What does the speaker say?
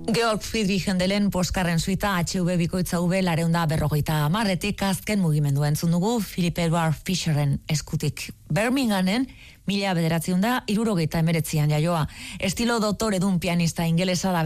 Georg Friedrich Händelen poskarren suita HV bikoitza V 450etik azken mugimendua entzun dugu Philip Edward Fisheren eskutik. Birminghamen 1969an jaioa. Estilo dotoredun pianista ingelesa da